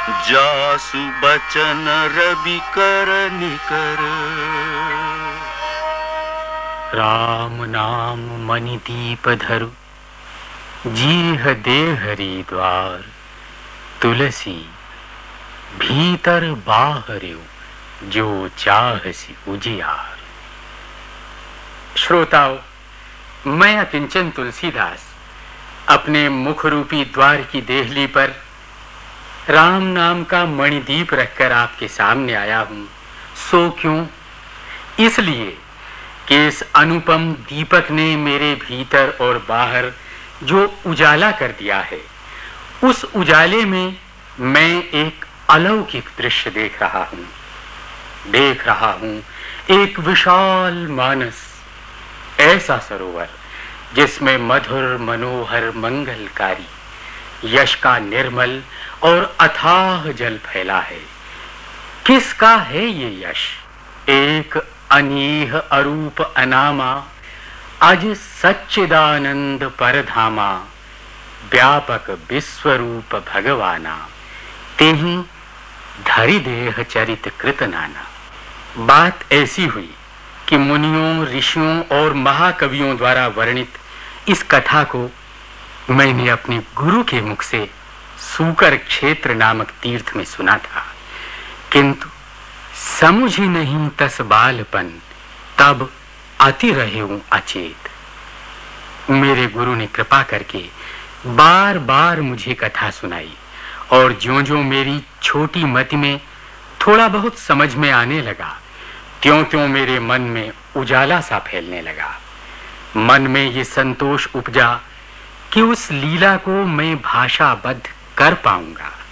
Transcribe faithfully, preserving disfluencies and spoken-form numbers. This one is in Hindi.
जासु बचन रवि कर निकर। राम नाम मणि दीप धरु, जीह देहरी द्वार। तुलसी भीतर बाहर्यु, जो चाहसी उजियार। श्रोताओं, मैं अकिंचन तुलसीदास अपने मुख रूपी द्वार की देहली पर राम नाम का मणिदीप रखकर आपके सामने आया हूं। सो क्यों? इसलिए कि इस अनुपम दीपक ने मेरे भीतर और बाहर जो उजाला कर दिया है, उस उजाले में मैं एक अलौकिक दृश्य देख रहा हूं। देख रहा हूं एक विशाल मानस, ऐसा सरोवर जिसमें मधुर मनोहर मंगलकारी यश का निर्मल और अथाह जल फैला है। किसका है ये यश? एक अनीह अरूप अनामा, अज सच्चिदानंद परधामा। व्यापक विश्वरूप भगवाना, तेहि धरि देह चरित कृत नाना। बात ऐसी हुई कि मुनियों, ऋषियों और महाकवियों द्वारा वर्णित इस कथा को मैंने अपने गुरु के मुख से सूकर क्षेत्र नामक तीर्थ में सुना था, किंतु समझी नहीं तस बालपन, तब अति रहूं अचेत। मेरे गुरु ने कृपा करके बार बार मुझे कथा सुनाई और ज्यों-ज्यों मेरी छोटी मति में थोड़ा बहुत समझ में आने लगा, त्यों-त्यों मेरे मन में उजाला सा फैलने लगा। मन में ये संतोष उपजा कि उस लीला को मैं भाषाबद्ध कर पाऊंगा।